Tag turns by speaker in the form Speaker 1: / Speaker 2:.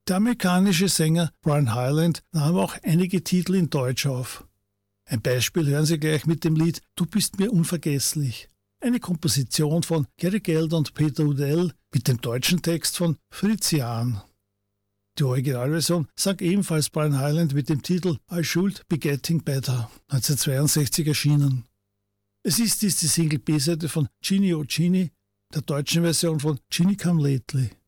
Speaker 1: Der amerikanische Sänger Brian Hyland nahm auch einige Titel in Deutsch auf. Ein Beispiel hören Sie gleich mit dem Lied »Du bist mir unvergesslich«, eine Komposition von Gary Gelder und Peter Udell mit dem deutschen Text von Fritz Jahn. Die Originalversion sang ebenfalls Brian Hyland mit dem Titel I Should Be Getting Better, 1962 erschienen. Es ist die Single B-Seite von Genie Oh Genie, der deutschen Version von Genie Come Lately.